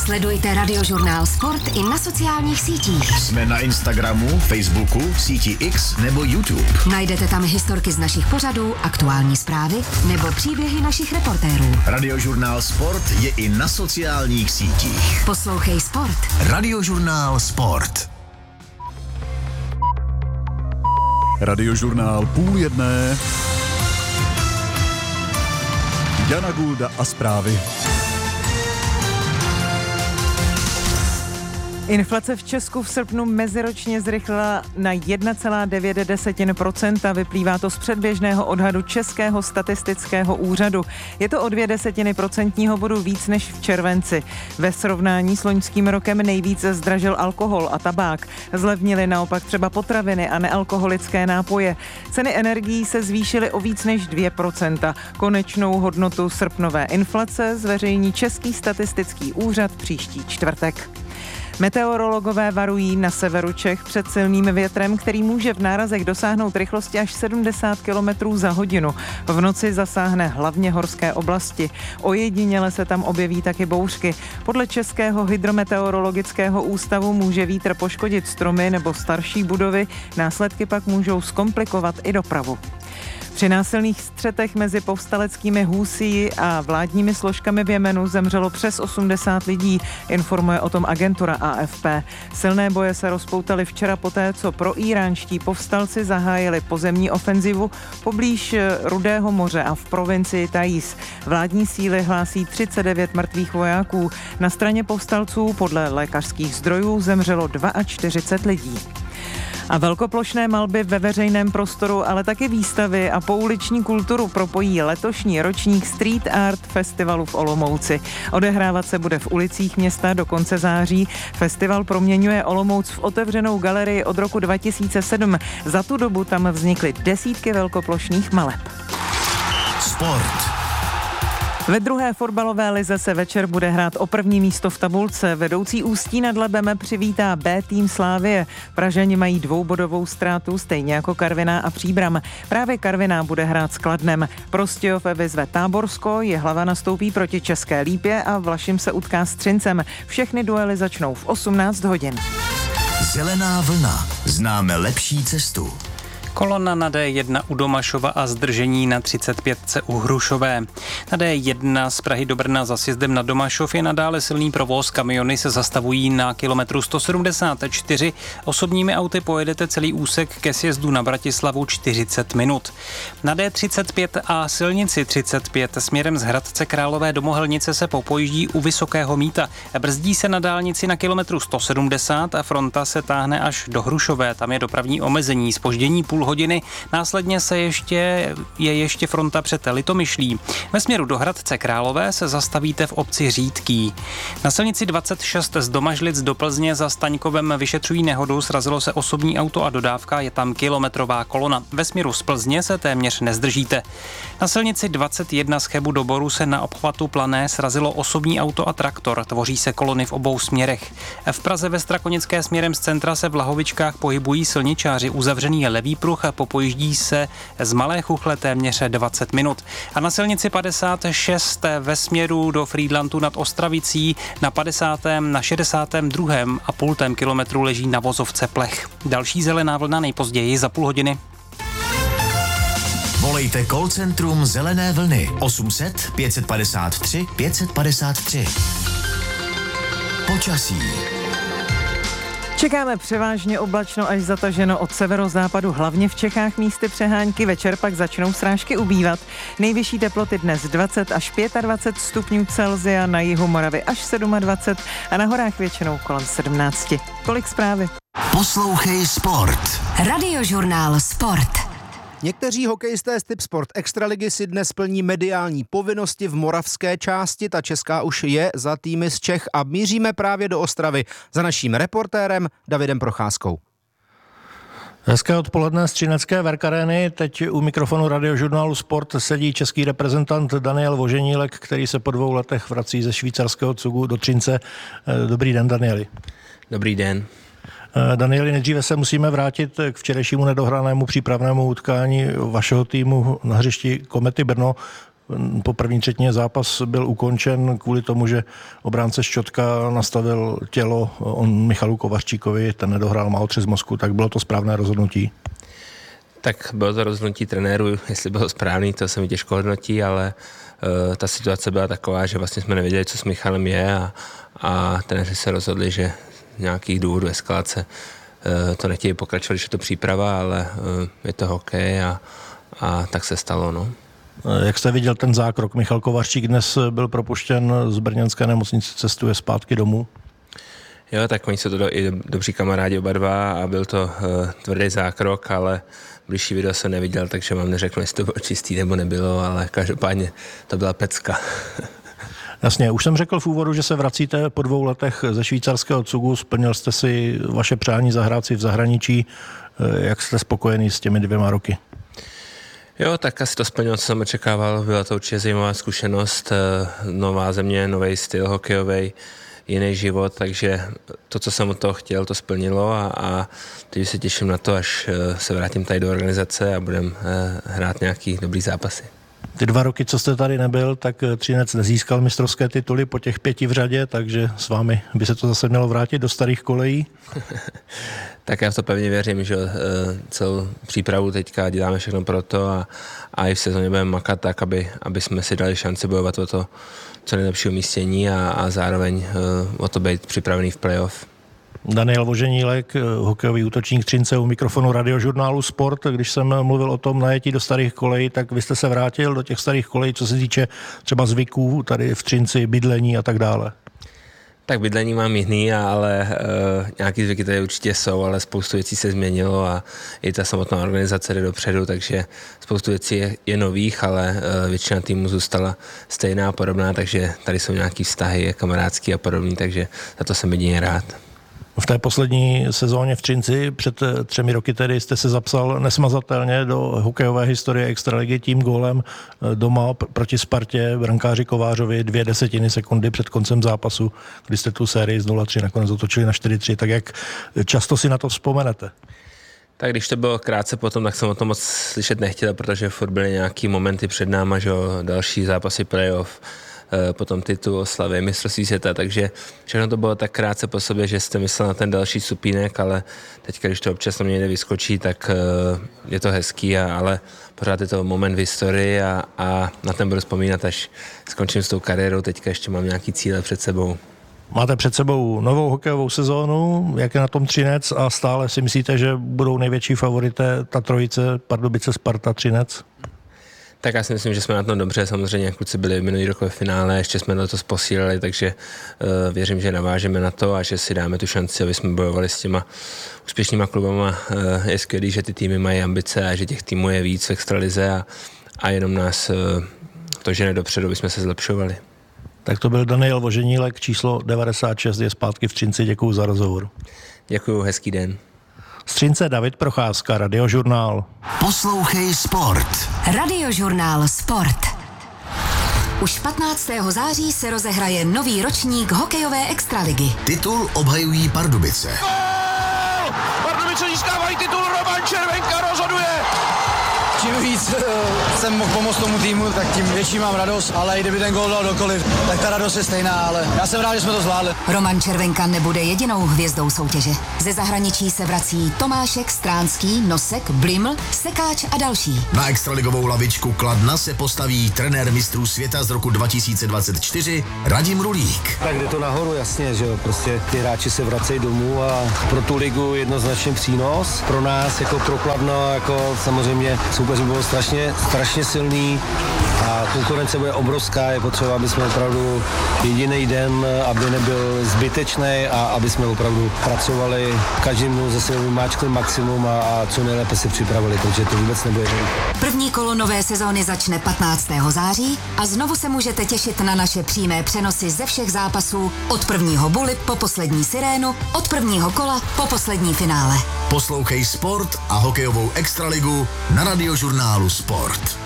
Sledujte Radiožurnál Sport i na sociálních sítích. Jsme na Instagramu, Facebooku, síti X nebo YouTube. Najdete tam historky z našich pořadů, aktuální zprávy nebo příběhy našich reportérů. Radiožurnál Sport je i na sociálních sítích. Poslouchej Sport. Radiožurnál Sport. Radiožurnál 12:30. Jana Gulda a zprávy. Inflace v Česku v srpnu meziročně zrychlila na 1,9%. Vyplývá to z předběžného odhadu Českého statistického úřadu. Je to o 0,2 procentního bodu víc než v červenci. Ve srovnání s loňským rokem nejvíce zdražil alkohol a tabák. Zlevnily naopak třeba potraviny a nealkoholické nápoje. Ceny energií se zvýšily o víc než 2%. Konečnou hodnotu srpnové inflace zveřejní Český statistický úřad příští čtvrtek. Meteorologové varují na severu Čech před silným větrem, který může v nárazech dosáhnout rychlosti až 70 km za hodinu. V noci zasáhne hlavně horské oblasti. Ojediněle se tam objeví taky bouřky. Podle Českého hydrometeorologického ústavu může vítr poškodit stromy nebo starší budovy, následky pak můžou zkomplikovat i dopravu. Při násilných střetech mezi povstaleckými Husí a vládními složkami v Jemenu zemřelo přes 80 lidí, informuje o tom agentura AFP. Silné boje se rozpoutaly včera poté, co proíránští povstalci zahájili pozemní ofenzivu poblíž Rudého moře a v provincii Taiz. Vládní síly hlásí 39 mrtvých vojáků. Na straně povstalců podle lékařských zdrojů zemřelo 42 lidí. A velkoplošné malby ve veřejném prostoru, ale taky výstavy a pouliční kulturu propojí letošní ročník Street Art Festivalu v Olomouci. Odehrávat se bude v ulicích města do konce září. Festival proměňuje Olomouc v otevřenou galerii od roku 2007. Za tu dobu tam vznikly desítky velkoplošných maleb. Sport. Ve druhé fotbalové lize se večer bude hrát o první místo v tabulce. Vedoucí Ústí nad Labem přivítá B tým Slavie. Pražani mají dvoubodovou ztrátu, stejně jako Karviná a Příbram. Právě Karviná bude hrát s Kladnem. Prostějov vyzve Táborsko, Jihlava nastoupí proti České Lípě a Vlašim se utká s Třincem. Všechny duely začnou v 18 hodin. Zelená vlna. Známe lepší cestu. Kolona na D1 u Domašova a zdržení na 35 u Hrušové. Na D1 z Prahy do Brna za sjezdem na Domašov je nadále silný provoz. Kamiony se zastavují na kilometru 174. Osobními auty pojedete celý úsek ke sjezdu na Bratislavu 40 minut. Na D35 a silnici 35 směrem z Hradce Králové do Mohelnice se popojíždí u Vysokého Mýta. Brzdí se na dálnici na kilometru 170 a fronta se táhne až do Hrušové. Tam je dopravní omezení, zpoždění půl hodiny. Následně je ještě fronta před Litomyšlí. Ve směru do Hradce Králové se zastavíte v obci Řídký. Na silnici 26 z Domažlic do Plzně za Staňkovem vyšetřují nehodu, srazilo se osobní auto a dodávka, je tam kilometrová kolona. Ve směru z Plzně se téměř nezdržíte. Na silnici 21 z Chebu do Boru se na obchvatu Plané srazilo osobní auto a traktor, tvoří se kolony v obou směrech. V Praze ve Strakonické směrem z centra se v Lahovičkách pohybují silničáři, uzavřený je levý pruh a popojíždí se z Malé Chuchle téměř 20 minut. A na silnici 56 ve směru do Frýdlantu nad Ostravicí na 50. na 62. a půltém kilometru leží na vozovce plech. Další zelená vlna nejpozději za půl hodiny. Volejte call centrum Zelené vlny 800 553 553. Počasí. Čekáme převážně oblačno až zataženo od severozápadu, hlavně v Čechách místy přehánky, večer pak začnou srážky ubývat. Nejvyšší teploty dnes 20 až 25 stupňů Celsia, na jihu Moravy až 27 a na horách většinou kolem 17. Tolik zprávy. Poslouchej Sport. Radiožurnál Sport. Někteří hokejisté z Tip Sport Extraligy si dnes plní mediální povinnosti v moravské části. Ta česká už je za týmy z Čech a míříme právě do Ostravy za naším reportérem Davidem Procházkou. Hezké odpoledne z Třinecké Verkarény. Teď u mikrofonu Radiožurnálu Sport sedí český reprezentant Daniel Voženílek, který se po 2 letech vrací ze švýcarského Cugu do Třince. Dobrý den, Danieli. Dobrý den. Danieli, nejdříve se musíme vrátit k včerejšímu nedohranému přípravnému utkání vašeho týmu na hřišti Komety Brno. Po první třetině zápas byl ukončen kvůli tomu, že obránce Ščotka nastavil tělo Michalu Kovařčíkovi, ten nedohrál, má otřes mozku, tak bylo to správné rozhodnutí? Tak bylo to rozhodnutí trenéru, jestli bylo správný, to se mi těžko hodnotí, ale ta situace byla taková, že vlastně jsme nevěděli, co s Michalem je a trenéři se rozhodli, že z nějakých důvodů eskalace to nechtějí pokračovat, když je to příprava, ale je to hokej a tak se stalo, no. Jak jste viděl ten zákrok? Michal Kovařčík dnes byl propuštěn z brněnské nemocnice, cestuje zpátky domů. Jo, tak oni jsou to i dobří kamarádi oba dva a byl to tvrdý zákrok, ale blížší video jsem neviděl, takže vám neřeknu, jestli to bylo čistý nebo nebylo, ale každopádně to byla pecka. Jasně, už jsem řekl v úvodu, že se vracíte po 2 letech ze švýcarského cugu, splnil jste si vaše přání zahrát si v zahraničí. Jak jste spokojený s těmi 2 roky? Jo, tak asi to splnilo, co jsem očekával. Byla to určitě zajímavá zkušenost, nová země, nový styl hokejový, jiný život, takže to, co jsem od toho chtěl, to splnilo a teď se těším na to, až se vrátím tady do organizace a budem hrát nějaký dobrý zápasy. Ty 2 roky, co jste tady nebyl, tak Třinec nezískal mistrovské tituly po těch 5 v řadě, takže s vámi by se to zase mělo vrátit do starých kolejí. Tak já v to pevně věřím, že celou přípravu teďka děláme všechno pro to a i v sezóně budeme makat tak, aby jsme si dali šanci bojovat o to co nejlepší umístění a zároveň o to být připravený v playoff. Daniel Voženílek, hokejový útočník Třince u mikrofonu Radiožurnálu Sport. Když jsem mluvil o tom najetí do starých kolejí, tak vy jste se vrátil do těch starých kolejí, co se týče třeba zvyků tady v Třinci, bydlení a tak dále. Tak bydlení mám jiný, ale nějaký zvyky tady určitě jsou, ale spoustu věcí se změnilo a i ta samotná organizace jde dopředu, takže spoustu věcí je nových, ale většina týmu zůstala stejná a podobná, takže tady jsou nějaký vztahy kamarádský a podobný, takže za to jsem jedině rád. V té poslední sezóně v Třinci před 3 roky tedy jste se zapsal nesmazatelně do hokejové historie extraligy tím gólem doma proti Spartě, brankáři Kovářovi 0,2 sekundy před koncem zápasu, kdy jste tu sérii z 0-3 nakonec otočili na 4-3, tak jak často si na to vzpomenete? Tak když to bylo krátce potom, tak jsem o tom moc slyšet nechtěl, protože furt byly nějaký momenty před náma, že další zápasy playoff, potom titul, oslavy, mistrovství světa, takže všechno to bylo tak krátce po sobě, že jste myslel na ten další stupínek, ale teď, když to občas na mě někde vyskočí, tak je to hezký, ale pořád je to moment v historii a na ten budu vzpomínat, až skončím s tou kariérou, teďka ještě mám nějaký cíle před sebou. Máte před sebou novou hokejovou sezónu, jak je na tom Třinec a stále si myslíte, že budou největší favorité ta trojice Pardubice, Sparta, Třinec? Tak já si myslím, že jsme na tom dobře, samozřejmě kluci byli minulý rok ve finále, ještě jsme letos posílili, takže věřím, že navážeme na to a že si dáme tu šanci, aby jsme bojovali s těma úspěšnýma klubama. Je skvělý, že ty týmy mají ambice a že těch týmů je víc v extralize a jenom nás to žene dopředu, aby jsme se zlepšovali. Tak to byl Daniel Voženílek, číslo 96, je zpátky v Třinci, děkuju za rozhovor. Děkuju, hezký den. Z Třince David Procházka, Radiožurnál. Poslouchej Sport. Radiožurnál Sport. Už 15. září se rozehraje nový ročník hokejové extraligy. Titul obhajují Pardubice. Pardubice získávají titul, Roman Červenka rozhoduje. Čím víc jsem mohl pomoct tomu týmu, tak tím větší mám radost, ale i kdyby ten gól dal dokoliv, tak ta radost je stejná, ale já jsem rád, že jsme to zvládli. Roman Červenka nebude jedinou hvězdou soutěže. Ze zahraničí se vrací Tomášek, Stránský, Nosek, Bliml, Sekáč a další. Na extraligovou lavičku Kladna se postaví trenér mistrů světa z roku 2024 Radim Rulík. Tak jde to nahoru, jasně, že jo, prostě ty hráči se vracejí domů a pro tu ligu jednoznačně přínos. Pro nás jako pro Kladno, jako samozřejmě soupeři bylo strašně silný a konkurence bude obrovská, je potřeba, aby jsme opravdu jediný den, aby nebyl zbytečný a aby jsme opravdu pracovali každým dnu ze svým máčkem maximum a co nejlépe si připravili, takže to vůbec nebude. První kolo nové sezóny začne 15. září a znovu se můžete těšit na naše přímé přenosy ze všech zápasů od prvního buly po poslední sirénu, od prvního kola po poslední finále. Poslouchej Sport a hokejovou extraligu na Radiožurnálu Sport.